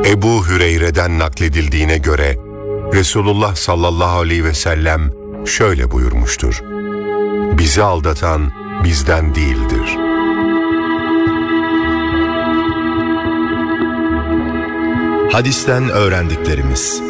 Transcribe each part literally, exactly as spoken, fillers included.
Ebu Hüreyre'den nakledildiğine göre Resulullah sallallahu aleyhi ve sellem şöyle buyurmuştur: bizi aldatan bizden değildir. Hadisten öğrendiklerimiz: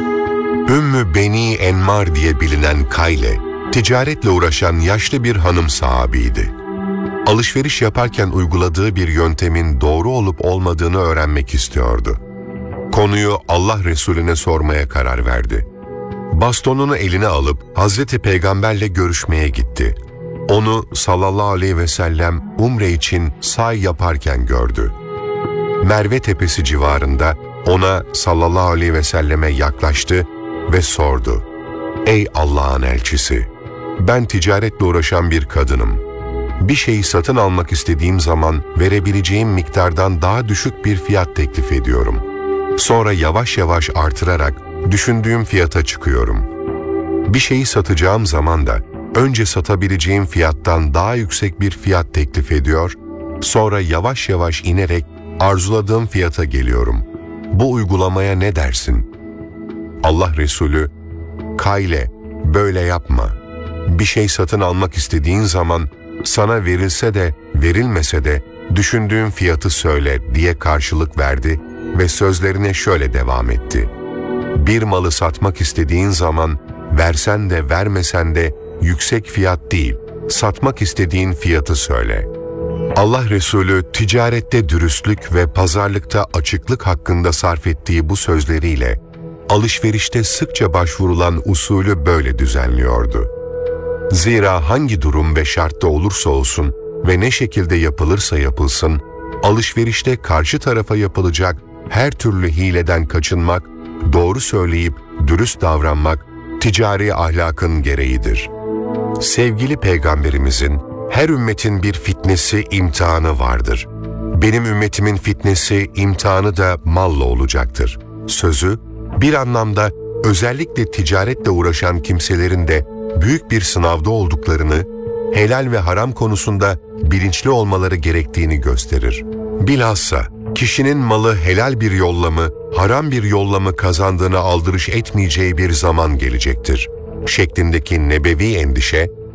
Ümmü Beni Enmar diye bilinen Kayle, ticaretle uğraşan yaşlı bir hanım sahabiydi. Alışveriş yaparken uyguladığı bir yöntemin doğru olup olmadığını öğrenmek istiyordu. Konuyu Allah Resulüne sormaya karar verdi. Bastonunu eline alıp Hazreti Peygamberle görüşmeye gitti. Onu sallallahu aleyhi ve sellem umre için say yaparken gördü. Merve Tepesi civarında ona sallallahu aleyhi ve selleme yaklaştı ve sordu: Ey Allah'ın elçisi! Ben ticaretle uğraşan bir kadınım. Bir şeyi satın almak istediğim zaman verebileceğim miktardan daha düşük bir fiyat teklif ediyorum. Sonra yavaş yavaş artırarak düşündüğüm fiyata çıkıyorum. Bir şeyi satacağım zaman da önce satabileceğim fiyattan daha yüksek bir fiyat teklif ediyor, sonra yavaş yavaş inerek arzuladığım fiyata geliyorum. Bu uygulamaya ne dersin? Allah Resulü, Kayle, böyle yapma. Bir şey satın almak istediğin zaman sana verilse de verilmese de düşündüğün fiyatı söyle diye karşılık verdi ve sözlerine şöyle devam etti: bir malı satmak istediğin zaman versen de vermesen de yüksek fiyat değil, satmak istediğin fiyatı söyle. Allah Resulü ticarette dürüstlük ve pazarlıkta açıklık hakkında sarf ettiği bu sözleriyle alışverişte sıkça başvurulan usulü böyle düzenliyordu. Zira hangi durum ve şartta olursa olsun ve ne şekilde yapılırsa yapılsın, alışverişte karşı tarafa yapılacak her türlü hileden kaçınmak, doğru söyleyip dürüst davranmak ticari ahlakın gereğidir. Sevgili Peygamberimizin her ümmetin bir fitnesi, imtihanı vardır. Benim ümmetimin fitnesi, imtihanı da malla olacaktır. Sözü bir anlamda özellikle ticaretle uğraşan kimselerin de büyük bir sınavda olduklarını, helal ve haram konusunda bilinçli olmaları gerektiğini gösterir. Bilhassa kişinin malı helal bir yolla mı, haram bir yolla mı kazandığına aldırış etmeyeceği bir zaman gelecektir şeklindeki nebevi endişe,